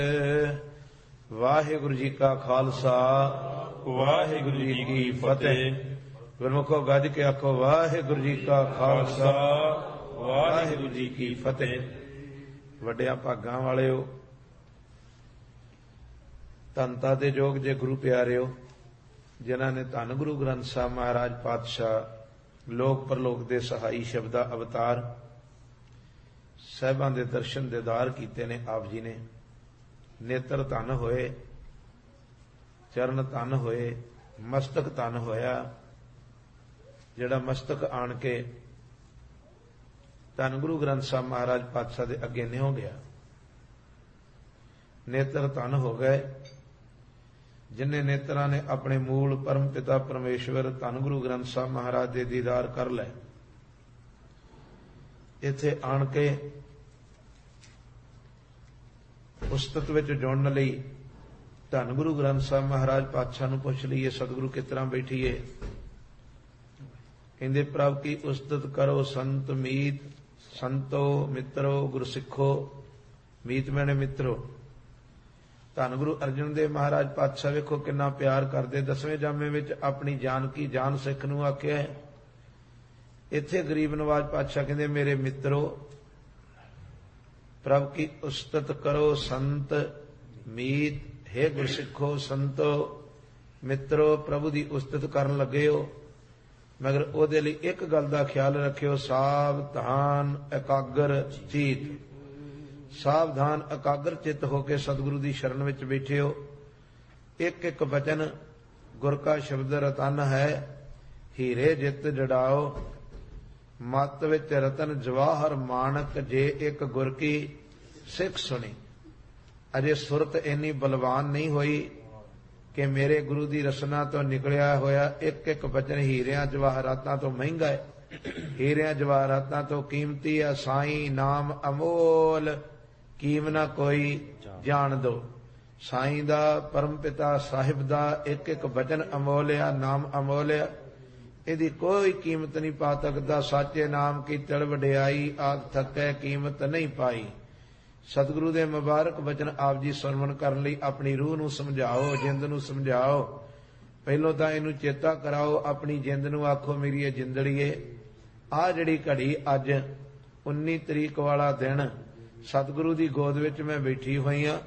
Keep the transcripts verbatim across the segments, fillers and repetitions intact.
ਵਾਹਿਗੁਰੂ ਜੀ ਕਾ ਖਾਲਸਾ ਵਾਹਿਗੁਰੂ ਜੀ ਕੀ ਫਤਿਹ। ਗੁਰਮੁਖੋ ਗੱਜ ਕੇ ਆਖੋ ਵਾਹਿਗੁਰੂ ਜੀ ਕਾ ਖਾਲਸਾ ਵਾਹਿਗੁਰੂ ਜੀ ਕੀ ਫਤਿਹ। ਵੱਡਿਆਂ ਭਾਗਾਂ ਵਾਲਿਓ, ਧੰਨਤਾ ਦੇ ਯੋਗ ਜੇ ਗੁਰੂ ਪਿਆਰਿਓ, ਜਿਨ੍ਹਾਂ ਨੇ ਧੰਨ ਗੁਰੂ ਗ੍ਰੰਥ ਸਾਹਿਬ ਮਹਾਰਾਜ ਪਾਤਸ਼ਾਹ ਲੋਕ ਪਰਲੋਕ ਦੇ ਸਹਾਈ ਸ਼ਬਦਾ ਅਵਤਾਰ ਸਾਹਿਬਾਂ ਦੇ ਦਰਸ਼ਨ ਦੀਦਾਰ ਕੀਤੇ ਨੇ। ਆਪ ਜੀ ਨੇ ਨੇਤਰ ਧਨ ਹੋਏ, ਚਰਨ ਧਨ ਹੋਏ, ਮਸਤਕ ਧਨ ਹੋਇਆ। ਜਿਹੜਾ ਮਸਤਕ ਆਣ ਕੇ ਧੰਨ ਗੁਰੂ ਗ੍ਰੰਥ ਸਾਹਿਬ ਮਹਾਰਾਜ ਪਾਤਸ਼ਾਹ ਦੇ ਅੱਗੇ ਨਿਉ ਗਿਆ। ਨੇਤਰ ਧਨ ਹੋ ਗਏ ਜਿਨ੍ਹਾਂ ਨੇਤਰਾਂ ਨੇ ਆਪਣੇ ਮੂਲ ਪਰਮ ਪਿਤਾ ਪਰਮੇਸ਼ਵਰ ਧੰਨ ਗੁਰੂ ਗ੍ਰੰਥ ਸਾਹਿਬ ਮਹਾਰਾਜ ਦੇ ਦੀਦਾਰ ਕਰ ਲਏ। ਇੱਥੇ ਆਣ ਕੇ ਉਸਤਤ ਵਿੱਚ ਜੁੜਨ ਲਈ ਧੰਨ ਗੁਰੂ ਗ੍ਰੰਥ ਸਾਹਿਬ ਮਹਾਰਾਜ ਪਾਤਸ਼ਾਹ ਨੂੰ ਪੁੱਛ ਲਈਏ, ਸਤਿਗੁਰੂ ਕਿਸ ਤਰ੍ਹਾਂ ਬੈਠੀਏ? ਕਹਿੰਦੇ ਪ੍ਰਭ ਕੀ ਉਸਤਤ ਕਰੋ ਸੰਤ ਮੀਤ, ਸੰਤੋ ਮਿੱਤਰੋ ਗੁਰਸਿੱਖੋ। ਮੀਤ ਮੈਨੇ ਮਿੱਤਰੋ। ਧੰਨ ਗੁਰੂ ਅਰਜਨ ਦੇਵ ਮਹਾਰਾਜ ਪਾਤਸ਼ਾਹ ਵੇਖੋ ਕਿੰਨਾ ਪਿਆਰ ਕਰਦੇ। ਦਸਵੇਂ ਜਾਮੇ ਵਿੱਚ ਆਪਣੀ ਜਾਨ ਕੀ ਜਾਨ ਸਿੱਖ ਨੂੰ ਆਖਿਆ ਹੈ। ਇੱਥੇ ਗਰੀਬ ਨਵਾਜ ਪਾਤਸ਼ਾਹ ਕਹਿੰਦੇ ਮੇਰੇ ਮਿੱਤਰੋ, ਪ੍ਰਭ ਕੀ ਉਸਤਤ ਕਰੋ ਸੰਤ ਮੀਤ। ਹੇ ਗੁਰਸਿੱਖੋ, ਸੰਤੋ ਮਿੱਤਰੋ, ਪ੍ਰਭੂ ਦੀ ਉਸਤਤ ਕਰਨ ਲੱਗੇ ਹੋ, ਮਗਰ ਉਹਦੇ ਲਈ ਇੱਕ ਗੱਲ ਦਾ ਖਿਆਲ ਰੱਖਿਓ, ਸਾਵਧਾਨ ਇਕਾਗਰ ਚੀਤ। ਸਾਵਧਾਨ ਇਕਾਗਰ ਚਿੱਤ ਹੋ ਕੇ ਸਤਿਗੁਰੂ ਦੀ ਸ਼ਰਨ ਵਿੱਚ ਬੈਠੇ ਹੋ। ਇੱਕ ਇੱਕ ਬਚਨ ਗੁਰ ਕਾ ਸ਼ਬਦ ਰਤਨ ਹੈ, ਹੀਰੇ ਜਿੱਤ ਜੜਾਓ। ਮਤ ਵਿੱਚ ਰਤਨ ਜਵਾਹਰ ਮਾਨਕ, ਜੇ ਇੱਕ ਗੁਰ ਕੀ ਸਿੱਖ ਸੁਣੀ। ਅਜੇ ਸੁਰਤ ਇੰਨੀ ਬਲਵਾਨ ਨਹੀਂ ਹੋਈ ਕਿ ਮੇਰੇ ਗੁਰੂ ਦੀ ਰਸਨਾ ਤੋਂ ਨਿਕਲਿਆ ਹੋਇਆ ਇੱਕ ਇੱਕ ਬਚਨ ਹੀਰਿਆਂ ਜਵਾਹਰਾਤਾਂ ਤੋਂ ਮਹਿੰਗਾ ਹੈ, ਹੀਰਿਆਂ ਜਵਾਹਰਾਤਾਂ ਤੋਂ ਕੀਮਤੀ ਹੈ। ਸਾਈਂ ਨਾਮ ਅਮੋਲ, ਕੀਮ ਨਾ ਕੋਈ ਜਾਣ ਦੋ। ਸਾਈਂ ਦਾ, ਪਰਮ ਪਿਤਾ ਸਾਹਿਬ ਦਾ ਇੱਕ ਇੱਕ ਬਚਨ ਅਮੋਲ ਆ, ਨਾਮ ਅਮੋਲ ਆ, ਇਹਦੀ ਕੋਈ ਕੀਮਤ ਨਹੀਂ ਪਾ ਸਕਦਾ। ਸਾਚੇ ਨਾਮ ਕੀ ਤੜ ਵਡਿਆਈ, ਆਗ ਥੱਕੈ ਕੀਮਤ ਨਹੀਂ ਪਾਈ। ਸਤਿਗੁਰੂ ਦੇ ਮੁਬਾਰਕ ਬਚਨ ਆਪ ਜੀ ਸਰਵਣ ਕਰਨ ਲਈ ਆਪਣੀ ਰੂਹ ਨੂੰ ਸਮਝਾਓ, ਜਿੰਦ ਨੂੰ ਸਮਝਾਓ। ਪਹਿਲੋਂ ਤਾਂ ਇਹਨੂੰ ਚੇਤਾ ਕਰਾਓ, ਆਪਣੀ ਜਿੰਦ ਨੂੰ ਆਖੋ ਮੇਰੀ ਇਹ ਜਿੰਦੜੀਏ, ਆਹ ਜਿਹੜੀ ਘੜੀ ਅੱਜ ਉੱਨੀ ਤਰੀਕ ਵਾਲਾ ਦਿਨ ਸਤਿਗੁਰੂ ਦੀ ਗੋਦ ਵਿੱਚ ਮੈਂ ਬੈਠੀ ਹੋਈ ਹਾਂ।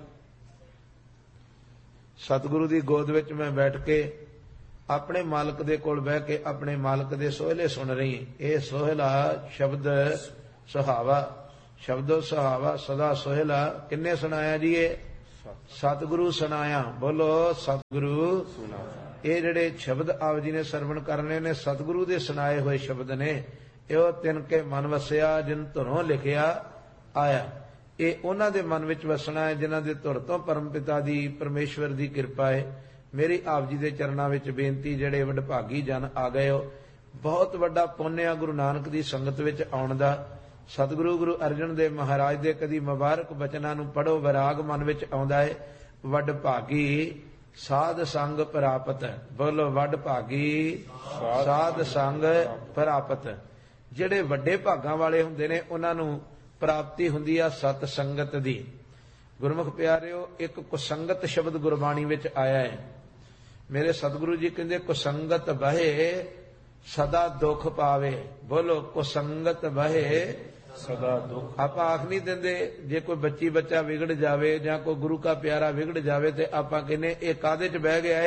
ਸਤਿਗੁਰੂ ਦੀ ਗੋਦ ਵਿੱਚ ਮੈਂ ਬੈਠ ਕੇ ਆਪਣੇ ਮਾਲਕ ਦੇ ਕੋਲ ਬਹਿ ਕੇ ਆਪਣੇ ਮਾਲਕ ਦੇ ਸੋਹਲੇ ਸੁਣ ਰਹੀ। ਇਹ ਸੋਹਲਾ ਸ਼ਬਦ ਸੁਹਾਵਾ, ਸ਼ਬਦੋ ਸੁਹਾਵਾ ਸਦਾ ਸੋਹਲਾ ਕਿੰਨੇ ਸੁਣਾਇਆ ਜੀ? ਇਹ ਸਤਿਗੁਰੂ ਸੁਣਾਇਆ। ਬੋਲੋ ਸਤਿਗੁਰੂ। ਇਹ ਜਿਹੜੇ ਸ਼ਬਦ ਆਪ ਜੀ ਨੇ ਸਰਵਣ ਕਰਨੇ ਨੇ ਸਤਿਗੁਰੂ ਦੇ ਸੁਣਾਏ ਹੋਏ ਸ਼ਬਦ ਨੇ। ਇਹੋ ਤਿੰਨ ਕੇ ਮਨ ਵਸਿਆ ਜਿਨ ਧੁਰੋਂ ਲਿਖਿਆ ਆਇਆ। ਇਹ ਉਹਨਾਂ ਦੇ ਮਨ ਵਿੱਚ ਵਸਣਾ ਹੈ ਜਿਨ੍ਹਾਂ ਦੇ ਧੁਰ ਤੋਂ ਪਰਮ ਪਿਤਾ ਦੀ ਪਰਮੇਸ਼ਵਰ ਦੀ ਕਿਰਪਾ ਹੈ। ਮੇਰੀ ਆਪ ਜੀ ਦੇ ਚਰਨਾਂ ਵਿੱਚ ਬੇਨਤੀ, ਜਿਹੜੇ ਵਡਭਾਗੀ ਜਨ ਆ ਗਏ ਹੋ, ਬਹੁਤ ਵੱਡਾ ਪੁੰਨ ਆ ਗੁਰੂ ਨਾਨਕ ਦੀ ਸੰਗਤ ਵਿੱਚ ਆਉਣ ਦਾ। ਸਤਿਗੁਰੂ ਗੁਰੂ ਅਰਜਨ ਦੇਵ ਮਹਾਰਾਜ ਦੇ ਕਦੀ ਮੁਬਾਰਕ ਬਚਨਾਂ ਨੂੰ ਪੜ੍ਹੋ, ਵਿਰਾਗ ਮਨ ਵਿੱਚ ਆਉਂਦਾ ਹੈ। ਵਡਭਾਗੀ ਸਾਧ ਸੰਗ ਪ੍ਰਾਪਤ। ਬੋਲੋ ਵਡਭਾਗੀ ਸਾਧ ਸੰਗ ਪ੍ਰਾਪਤ। ਜਿਹੜੇ ਵੱਡੇ ਭਾਗਾਂ ਵਾਲੇ ਹੁੰਦੇ ਨੇ ਉਹਨਾਂ ਨੂੰ ਪ੍ਰਾਪਤੀ ਹੁੰਦੀ ਆ ਸਤ ਸੰਗਤ ਦੀ। ਗੁਰਮੁਖ ਪਿਆਰਿਓ, ਇੱਕ ਕੁਸੰਗਤ ਸ਼ਬਦ ਗੁਰਬਾਣੀ ਵਿੱਚ ਆਇਆ ਹੈ। ਮੇਰੇ ਸਤਿਗੁਰੂ ਜੀ ਕਹਿੰਦੇ ਕੁਸੰਗਤ ਬਹੇ ਸਦਾ ਦੁੱਖ ਪਾਵੇ। ਬੋਲੋ ਕੁਸੰਗਤ ਬਹੇ ਸਦਾ ਦੁੱਖ। ਆਪਾਂ ਆਖ ਨਹੀਂ ਦਿੰਦੇ ਜੇ ਕੋਈ ਬੱਚੀ ਬੱਚਾ ਵਿਗੜ ਜਾਵੇ ਜਾਂ ਕੋਈ ਗੁਰੂ ਕਾ ਪਿਆਰਾ ਵਿਗੜ ਜਾਵੇ ਤੇ ਆਪਾਂ ਕਹਿੰਦੇ ਇਹ ਕਾਹਦੇ ਚ ਬਹਿ ਗਿਆ ਹੈ?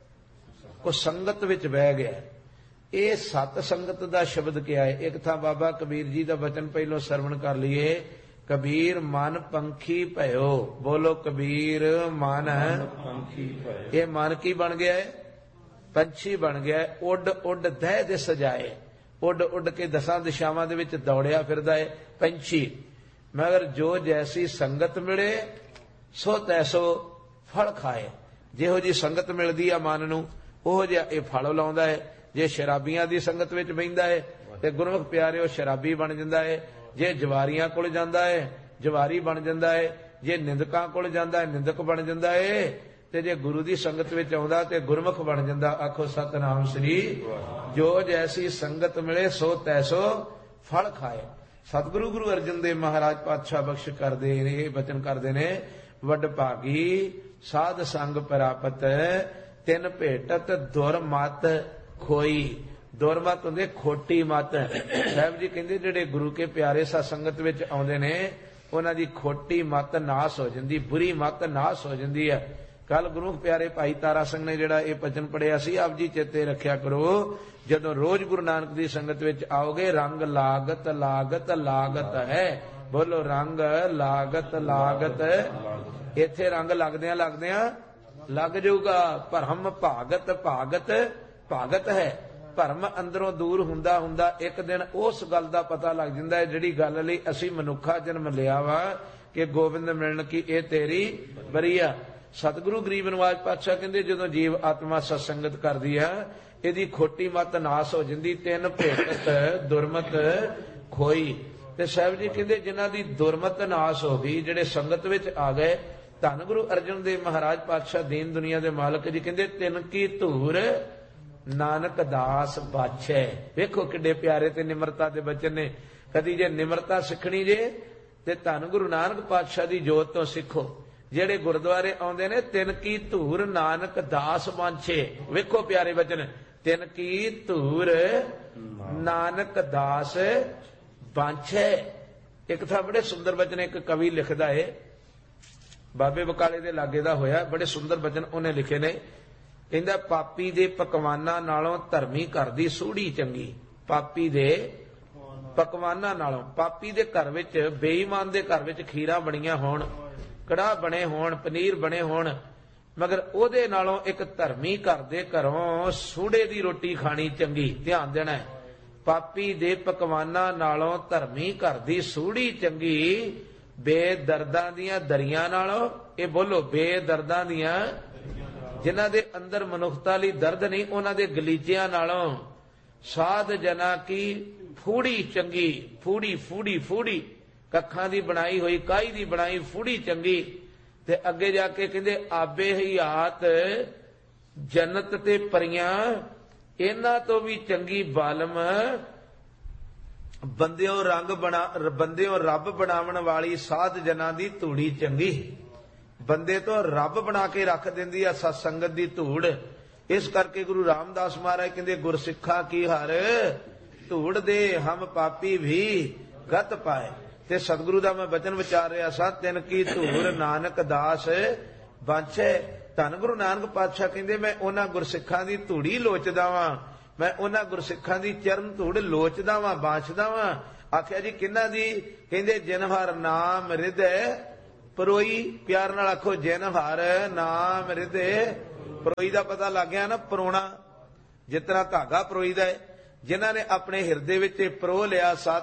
ਕੁਸੰਗਤ ਵਿੱਚ ਬਹਿ ਗਿਆ। ਇਹ ਸਤ ਸੰਗਤ ਦਾ ਸ਼ਬਦ ਕਿਹਾ ਹੈ। ਇੱਕ ਥਾਂ ਬਾਬਾ ਕਬੀਰ ਜੀ ਦਾ ਵਚਨ ਪਹਿਲੋਂ ਸਰਵਣ ਕਰ ਲਈਏ। ਕਬੀਰ ਮਨ ਪੰਖੀ ਭਇਓ। ਬੋਲੋ ਕਬੀਰ ਮਨ ਪੰਖੀ ਭਇਓ। ਇਹ ਮਨ ਕੀ ਬਣ ਗਿਆ ਹੈ? ਪੰਛੀ ਬਣ ਗਿਆ ਹੈ। ਉੱਡ ਉੱਡ ਦਹਿ ਦੇ ਸਜਾਏ, ਉੱਡ ਉੱਡ ਕੇ ਦਸਾਂ ਦਿਸ਼ਾਵਾਂ ਦੇ ਵਿੱਚ ਦੌੜਿਆ ਫਿਰਦਾ ਹੈ ਪੰਛੀ। ਮਗਰ ਜੋ ਜੈਸੀ ਸੰਗਤ ਮਿਲੇ ਸੋ ਤੈਸੋ ਫਲ ਖਾਏ। ਜਿਹੋ ਜੀ ਸੰਗਤ ਮਿਲਦੀ ਆ ਮਨ ਨੂੰ ਉਹੋ ਜਿਹਾ ਇਹ ਫਲ ਲਾਉਂਦਾ ਹੈ। ਜੇ ਸ਼ਰਾਬੀਆਂ ਦੀ ਸੰਗਤ ਵਿੱਚ ਬਹਿੰਦਾ ਹੈ ਤੇ ਗੁਰਮੁਖ ਪਿਆਰਿਓ ਸ਼ਰਾਬੀ ਬਣ ਜਾਂਦਾ ਹੈ। ਜੇ ਜਵਾਰੀਆਂ ਕੋਲ ਜਾਂਦਾ ਹੈ ਜਵਾਰੀ ਬਣ ਜਾਂਦਾ ਹੈ। ਜੇ ਨਿੰਦਕਾਂ ਕੋਲ ਜਾਂਦਾ ਹੈ ਨਿੰਦਕ ਬਣ ਜਾਂਦਾ ਹੈ। ਤੇ ਜੇ ਗੁਰੂ ਦੀ ਸੰਗਤ ਵਿੱਚ ਆਉਂਦਾ ਤੇ ਗੁਰਮੁਖ ਬਣ ਜਾਂਦਾ। ਆਖੋ ਸਤਿਨਾਮ ਸ੍ਰੀ। ਜੋ ਜੈਸੀ ਸੰਗਤ ਮਿਲੇ ਸੋ ਤੈਸੋ ਫਲ ਖਾਏ। ਸਤਿਗੁਰੂ ਗੁਰੂ ਅਰਜਨ ਦੇਵ ਮਹਾਰਾਜ ਪਾਤਸ਼ਾਹ ਬਖਸ਼ ਕਰਦੇ ਨੇ, ਇਹ ਬਚਨ ਕਰਦੇ ਨੇ, ਵਡਭਾਗੀ ਸਾਧ ਸੰਗ ਪ੍ਰਾਪਤ ਤਿਨ ਭੇਟਤ ਦੁਰਮਤ ਖੋਈ। ਦੁਰਮਤ ਹੁੰਦੇ ਖੋਟੀ ਮਤ। ਸਾਹਿਬ ਜੀ ਕਹਿੰਦੇ ਜਿਹੜੇ ਗੁਰੂ ਕੇ ਪਿਆਰੇ ਸਤ ਸੰਗਤ ਵਿੱਚ ਆਉਂਦੇ ਨੇ ਉਹਨਾਂ ਦੀ ਖੋਟੀ ਮਤ ਨਾਸ ਹੋ ਜਾਂਦੀ, ਬੁਰੀ ਮਤ ਨਾਸ ਹੋ ਜਾਂਦੀ ਹੈ। ਕੱਲ ਗੁਰੂ ਪਿਆਰੇ ਭਾਈ ਤਾਰਾ ਸਿੰਘ ਨੇ ਜਿਹੜਾ ਇਹ ਭਜਨ ਪੜਿਆ ਸੀ, ਆਪ ਜੀ ਚੇਤੇ ਰੱਖਿਆ ਕਰੋ, ਜਦੋਂ ਰੋਜ਼ ਗੁਰੂ ਨਾਨਕ ਦੀ ਸੰਗਤ ਵਿੱਚ ਆਓਗੇ, ਰੰਗ ਲਾਗਤ ਲਾਗਤ ਲਾਗਤ ਹੈ। ਬੋਲੋ ਰੰਗ ਲਾਗਤ ਲਾਗਤ। ਇੱਥੇ ਰੰਗ ਲੱਗਦਿਆਂ ਲੱਗਦਿਆਂ ਲੱਗ ਜਾਊਗਾ। ਭਰਮ ਭਾਗਤ ਭਾਗਤ ਭਾਗਤ ਹੈ। ਭਰਮ ਅੰਦਰੋਂ ਦੂਰ ਹੁੰਦਾ ਹੁੰਦਾ ਇੱਕ ਦਿਨ ਉਸ ਗੱਲ ਦਾ ਪਤਾ ਲੱਗ ਜਾਂਦਾ ਹੈ ਜਿਹੜੀ ਗੱਲ ਲਈ ਅਸੀਂ ਮਨੁੱਖਾ ਜਨਮ ਲਿਆ ਵਾ ਕਿ ਗੋਬਿੰਦ ਮਿਲਣ ਕੀ ਇਹ ਤੇਰੀ ਬਰੀਆ। ਸਤਿਗੁਰੂ ਗਰੀਬ ਨਿਵਾਜ ਪਾਤਸ਼ਾਹ ਕਹਿੰਦੇ ਜਦੋਂ ਜੀਵ ਆਤਮਾ ਸਤਸੰਗਤ ਕਰਦੀ ਆ ਇਹਦੀ ਖੋਟੀ ਮਤ ਨਾਸ ਹੋ ਜਾਂਦੀ। ਤਿੰਨ ਭੇਟਤ ਦੁਰਮਤ ਖੋਈ। ਤੇ ਸਾਹਿਬ ਜੀ ਕਹਿੰਦੇ ਜਿਨ੍ਹਾਂ ਦੀ ਦੁਰਮਤ ਨਾਸ ਹੋ ਗਈ, ਜਿਹੜੇ ਸੰਗਤ ਵਿੱਚ ਆ ਗਏ, ਧੰਨ ਗੁਰੂ ਅਰਜਨ ਦੇਵ ਮਹਾਰਾਜ ਪਾਤਸ਼ਾਹ ਦੀਨ ਦੁਨੀਆ ਦੇ ਮਾਲਕ ਜੀ ਕਹਿੰਦੇ ਤਿੰਨ ਕੀ ਧੂਰ ਨਾਨਕ ਦਾਸ ਬਾਛੈ। ਵੇਖੋ ਕਿੱਡੇ ਪਿਆਰੇ ਤੇ ਨਿਮਰਤਾ ਦੇ ਬਚਨ ਨੇ। ਕਦੀ ਜੇ ਨਿਮਰਤਾ ਸਿੱਖਣੀ ਜੇ ਤੇ ਧੰਨ ਗੁਰੂ ਨਾਨਕ ਪਾਤਸ਼ਾਹ ਦੀ ਜੋਤ ਤੋਂ ਸਿੱਖੋ। ਜਿਹੜੇ ਗੁਰਦੁਆਰੇ ਆਉਂਦੇ ਨੇ ਤਿੰਨ ਕੀ ਧੂਰ ਨਾਨਕ ਦਾਸ ਬਾਛੈ। ਵੇਖੋ ਪਿਆਰੇ ਬਚਨ, ਤਿੰਨ ਕੀ ਧੂਰ ਨਾਨਕ ਦਾਸ ਬਾਛੈ। ਇੱਕ ਤਾਂ ਬੜੇ ਸੁੰਦਰ ਬਚਨ ਇੱਕ ਕਵੀ ਲਿਖਦਾ ਏ, ਬਾਬੇ ਬਕਾਲੇ ਦੇ ਲਾਗੇ ਦਾ ਹੋਇਆ, ਬੜੇ ਸੁੰਦਰ ਬਚਨ ਉਹਨੇ ਲਿਖੇ ਨੇ। ਕਹਿੰਦਾ ਪਾਪੀ ਦੇ ਪਕਵਾਨਾਂ ਨਾਲੋਂ ਧਰਮੀ ਘਰ ਦੀ ਸੂੜੀ ਚੰਗੀ। ਪਾਪੀ ਦੇ ਪਕਵਾਨਾਂ ਨਾਲੋਂ, ਪਾਪੀ ਦੇ ਘਰ ਵਿੱਚ, ਬੇਈਮਾਨ ਦੇ ਘਰ ਵਿੱਚ ਖੀਰਾਂ ਬਣੀਆਂ ਹੋਣ, ਕੜਾਹ ਬਣੇ ਹੋਣ, ਪਨੀਰ ਬਣੇ ਹੋਣ, ਮਗਰ ਉਹਦੇ ਨਾਲੋਂ ਇੱਕ ਧਰਮੀ ਘਰ ਦੇ ਘਰੋਂ ਸੂੜੇ ਦੀ ਰੋਟੀ ਖਾਣੀ ਚੰਗੀ। ਧਿਆਨ ਦੇਣਾ ਹੈ, ਪਾਪੀ ਦੇ ਪਕਵਾਨਾਂ ਨਾਲੋਂ ਧਰਮੀ ਘਰ ਦੀ ਸੂੜੀ ਚੰਗੀ। ਬੇਦਰਦਾਂ ਦੀਆਂ ਦਰੀਆਂ ਨਾਲੋਂ, ਇਹ ਬੋਲੋ ਬੇਦਰਦਾਂ ਦੀਆਂ, ਜਿਨ੍ਹਾਂ ਦੇ ਅੰਦਰ ਮਨੁੱਖਤਾ ਲਈ ਦਰਦ ਨਹੀਂ, ਉਹਨਾਂ ਦੇ ਗਲੀਚਿਆਂ ਨਾਲੋਂ ਸਾਧ ਜਨਾ ਕੀ ਫੂੜੀ ਚੰਗੀ। ਫੂੜੀ ਫੂੜੀ ਫੂੜੀ ਕੱਖਾਂ ਦੀ ਬਣਾਈ ਹੋਈ, ਕਾਈ ਦੀ ਬਣਾਈ ਫੂੜੀ ਚੰਗੀ। ਤੇ ਅੱਗੇ ਜਾ ਕੇ ਕਹਿੰਦੇ ਆਬੇ ਹਯਾਤ ਜੰਨਤ ਤੇ ਪਰੀਆਂ, ਇਹਨਾਂ ਤੋਂ ਵੀ ਚੰਗੀ ਬਾਲਮ ਬੰਦਿਓ ਰੰਗ ਬਣਾ, ਬੰਦਿਓ ਰੱਬ ਬਣਾਉਣ ਵਾਲੀ ਸਾਧ ਜਨਾਂ ਦੀ ਧੂੜੀ ਚੰਗੀ। ਬੰਦੇ ਤੋਂ ਰੱਬ ਬਣਾ ਕੇ ਰੱਖ ਦਿੰਦੀ ਆ ਸਤ ਸੰਗਤ ਦੀ ਧੂੜ। ਇਸ ਕਰਕੇ ਗੁਰੂ ਰਾਮਦਾਸ ਮਹਾਰਾਜ ਕਹਿੰਦੇ ਗੁਰਸਿੱਖਾਂ ਕੀ ਹਰ ਧੂੜ ਦੇ ਹਮ ਪਾਪੀ ਵੀ ਗਤ ਪਾਏ। ਤੇ ਸਤਿਗੁਰੂ ਦਾ ਮੈਂ ਬਚਨ ਵਿਚਾਰ ਰਿਹਾ ਸਾਂ, ਤਿੰਨ ਕੀ ਧੂੜ ਨਾਨਕ ਦਾਸ ਬਾਛੈ। ਧੰਨ ਗੁਰੂ ਨਾਨਕ ਪਾਤਸ਼ਾਹ ਕਹਿੰਦੇ ਮੈਂ ਉਹਨਾਂ ਗੁਰਸਿੱਖਾਂ ਦੀ ਧੂੜੀ ਲੋਚਦਾ ਵਾਂ, ਮੈਂ ਉਹਨਾਂ ਗੁਰਸਿੱਖਾਂ ਦੀ ਚਰਨ ਧੂੜ ਲੋਚਦਾ ਵਾਂ, ਬਾਛਦਾ ਵਾਂ। ਆਖਿਆ ਜੀ ਕਿਹਨਾਂ ਦੀ? ਕਹਿੰਦੇ ਜਿਨ ਹਰ ਨਾਮ ਹਿਰਦੈ ਪਰੋਈ। ਪਿਆਰ ਨਾਲ ਆਖੋ, ਜਿਨ ਹਰ ਨਾਮ ਹਿਰਦੈ ਪਰੋਈ। ਦਾ ਪਤਾ ਲੱਗ ਗਿਆ ਨਾ, ਪਰੋਣਾ ਜਿਸ ਤਰ੍ਹਾਂ ਧਾਗਾ ਪਰੋਈਦਾ ਹੈ। ਜਿਨ੍ਹਾਂ ਨੇ ਆਪਣੇ ਹਿਰਦੇ ਵਿੱਚ ਪਰੋ ਲਿਆ ਸਤ